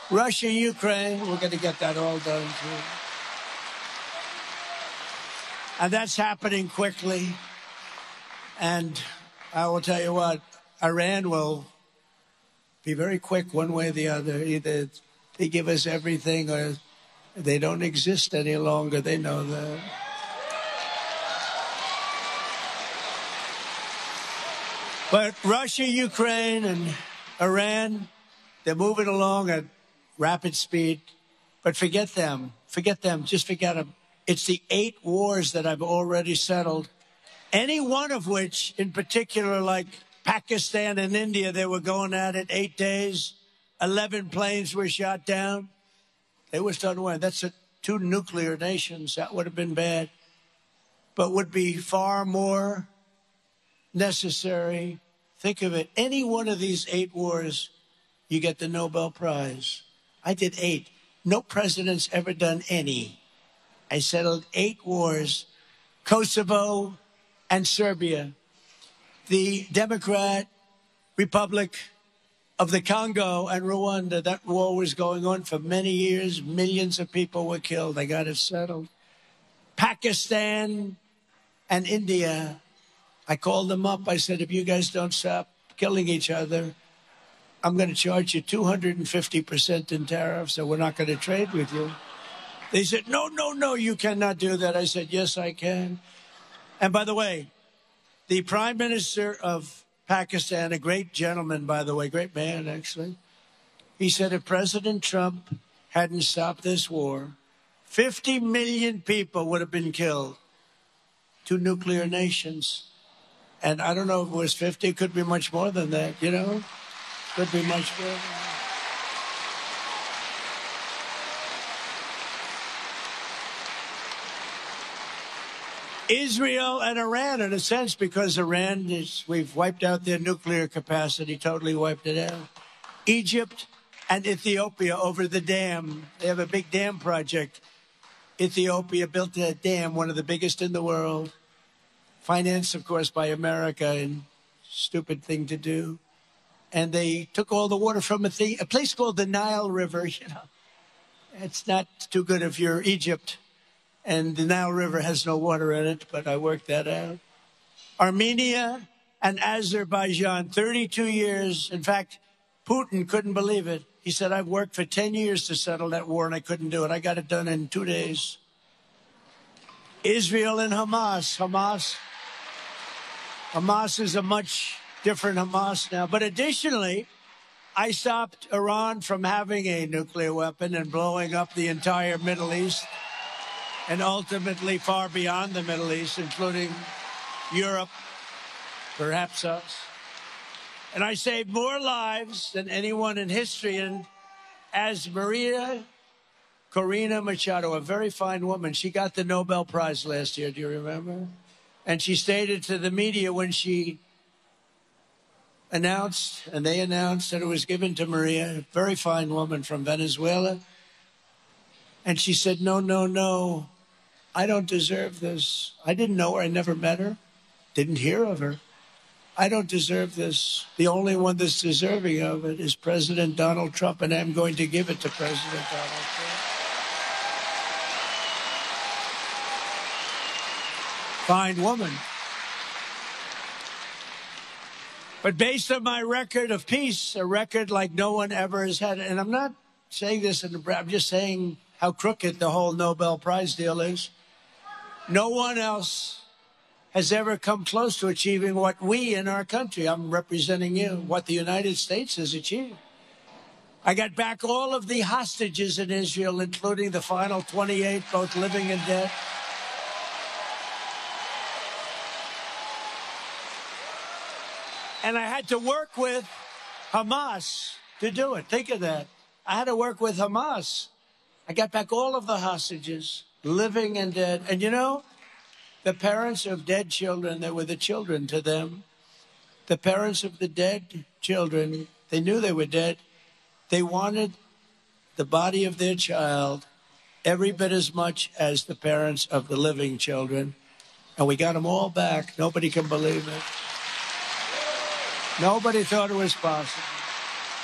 Russia, Ukraine, we're going to get that all done, too. And that's happening quickly. And I will tell you what, Iran will be very quick one way or the other. Either they give us everything or they don't exist any longer. They know that. But Russia, Ukraine, and Iran, they're moving along at rapid speed. But forget them. Forget them. Just forget them. It's the 8 wars that I've already settled, any one of which, in particular, like Pakistan and India, they were going at it 8 days. 11 planes were shot down. They were starting to win. That's 2 nuclear nations. That would have been bad, but would be far more necessary. Think of it. Any one of these 8 wars, you get the Nobel Prize. I did 8. No president's ever done any. I settled 8 wars. Kosovo and Serbia. The Democratic Republic of the Congo and Rwanda, that war was going on for many years. Millions of people were killed. I got it settled. Pakistan and India, I called them up. I said, if you guys don't stop killing each other, I'm going to charge you 250% in tariffs, so we're not going to trade with you. They said, no, no, no, you cannot do that. I said, yes, I can. And by the way, the Prime Minister of Pakistan, a great gentleman, by the way, great man, actually, he said if President Trump hadn't stopped this war, 50 million people would have been killed. 2 nuclear nations. And I don't know if it was 50, it could be much more than that, you know? Could be much more than that. Israel and Iran, in a sense, because Iran we've wiped out their nuclear capacity, totally wiped it out. Egypt and Ethiopia over the dam. They have a big dam project. Ethiopia built a dam, one of the biggest in the world. Financed, of course, by America, and stupid thing to do. And they took all the water from a place called the Nile River. You know, it's not too good if you're Egypt. And the Nile River has no water in it, but I worked that out. Armenia and Azerbaijan, 32 years. In fact, Putin couldn't believe it. He said, I've worked for 10 years to settle that war, and I couldn't do it. I got it done in 2 days. Israel and Hamas. Hamas is a much different Hamas now. But additionally, I stopped Iran from having a nuclear weapon and blowing up the entire Middle East, and ultimately far beyond the Middle East, including Europe, perhaps us. And I saved more lives than anyone in history. And as Maria Corina Machado, a very fine woman, she got the Nobel Prize last year, do you remember? And she stated to the media when she announced, and they announced that it was given to Maria, a very fine woman from Venezuela. And she said, no, no, no, I don't deserve this. I didn't know her. I never met her. Didn't hear of her. I don't deserve this. The only one that's deserving of it is President Donald Trump, and I'm going to give it to President Donald Trump. Fine woman. But based on my record of peace, a record like no one ever has had, and I'm not saying this, I'm just saying how crooked the whole Nobel Prize deal is. No one else has ever come close to achieving what we in our country, I'm representing you, what the United States has achieved. I got back all of the hostages in Israel, including the final 28, both living and dead. And I had to work with Hamas to do it. Think of that. I had to work with Hamas. I got back all of the hostages, living and dead. And you know, the parents of dead children, they were the children to them. The parents of the dead children, they knew they were dead. They wanted the body of their child every bit as much as the parents of the living children. And we got them all back. Nobody can believe it. Nobody thought it was possible.